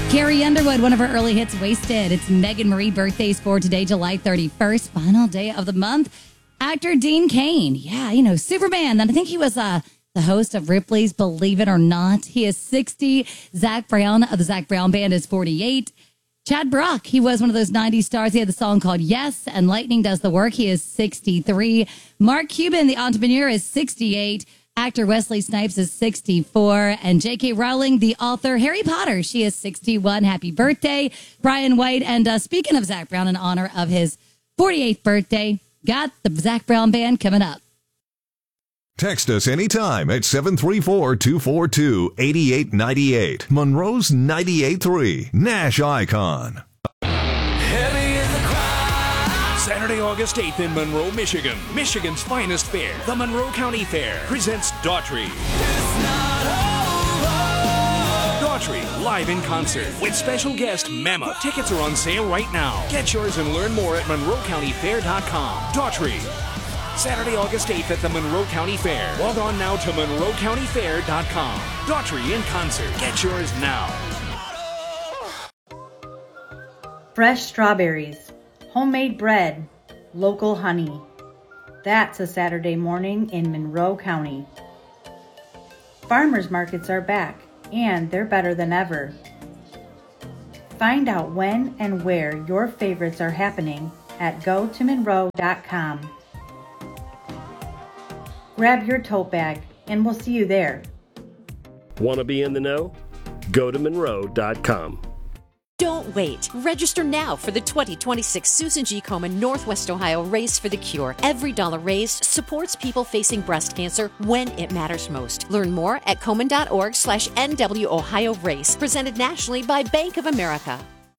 Carrie Underwood, one of her early hits, Wasted. It's Megan Marie birthdays for today, July 31st, final day of the month. Actor Dean Cain, Superman. And I think he was the host of Ripley's Believe It or Not. He is 60. Zach Brown of the Zach Brown Band is 48. Chad Brock, he was one of those 90s stars. He had the song called Yes, and Lightning Does the Work. He is 63. Mark Cuban, the entrepreneur, is 68. Actor Wesley Snipes is 64. And J.K. Rowling, the author, Harry Potter, she is 61. Happy birthday, Brian White. And speaking of Zach Brown, in honor of his 48th birthday, got the Zach Brown Band coming up. Text us anytime at 734-242-8898. Monroe's 98.3 Nash Icon. Saturday, August 8th in Monroe, Michigan. Michigan's finest fair, the Monroe County Fair, presents Daughtry. Daughtry, live in concert with special guest Mama. Tickets are on sale right now. Get yours and learn more at MonroeCountyFair.com. Daughtry. Saturday, August 8th at the Monroe County Fair. Log on now to MonroeCountyFair.com. Daughtry in concert. Get yours now. Fresh strawberries, homemade bread, local honey. That's a Saturday morning in Monroe County. Farmers markets are back, and they're better than ever. Find out when and where your favorites are happening at gotomonroe.com. Grab your tote bag, and we'll see you there. Want to be in the know? Go to Monroe.com. Don't wait. Register now for the 2026 Susan G. Komen Northwest Ohio Race for the Cure. Every dollar raised supports people facing breast cancer when it matters most. Learn more at Komen.org/NW Ohio Race. Presented nationally by Bank of America.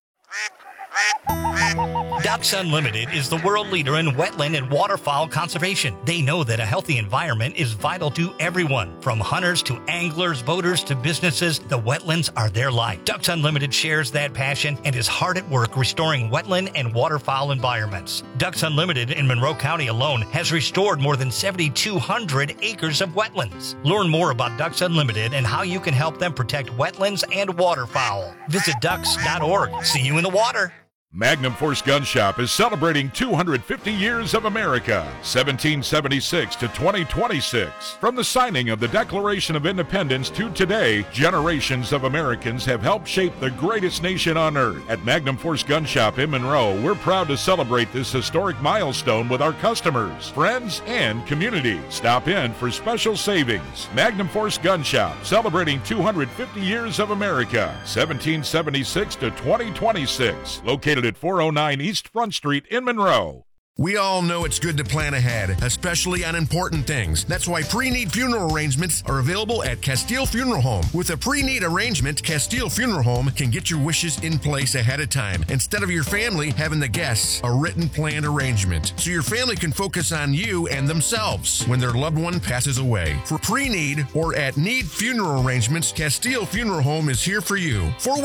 Ducks Unlimited is the world leader in wetland and waterfowl conservation. They know that a healthy environment is vital to everyone. From hunters to anglers, boaters to businesses, the wetlands are their life. Ducks Unlimited shares that passion and is hard at work restoring wetland and waterfowl environments. Ducks Unlimited in Monroe County alone has restored more than 7,200 acres of wetlands. Learn more about Ducks Unlimited and how you can help them protect wetlands and waterfowl. Visit ducks.org. See you in the water. Magnum Force Gun Shop is celebrating 250 years of America, 1776 to 2026. From the signing of the Declaration of Independence to today, generations of Americans have helped shape the greatest nation on earth. At Magnum Force Gun Shop in Monroe, we're proud to celebrate this historic milestone with our customers, friends, and community. Stop in for special savings. Magnum Force Gun Shop, celebrating 250 years of America, 1776 to 2026. Located at 409 East Front Street in Monroe. We all know it's good to plan ahead, especially on important things. That's why pre-need funeral arrangements are available at Castile Funeral Home. With a pre-need arrangement, Castile Funeral Home can get your wishes in place ahead of time, instead of your family having to guess a written planned arrangement. So your family can focus on you and themselves when their loved one passes away. For pre-need or at need funeral arrangements, Castile Funeral Home is here for you.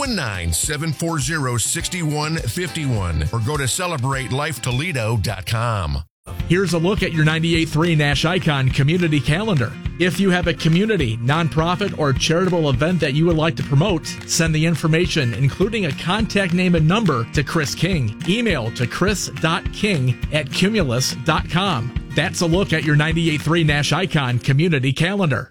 419-740-6151 or go to CelebrateLifeToledo.com. Here's a look at your 98.3 Nash Icon community calendar. If you have a community, nonprofit, or charitable event that you would like to promote, send the information, including a contact name and number, to Chris King. Email to chris.king@cumulus.com. That's a look at your 98.3 Nash Icon community calendar.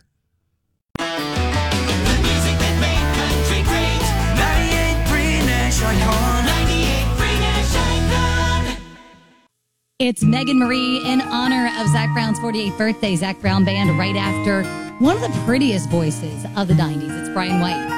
It's Megan Marie in honor of Zach Brown's 48th birthday. Zach Brown Band right after one of the prettiest voices of the 90s. It's Brian White.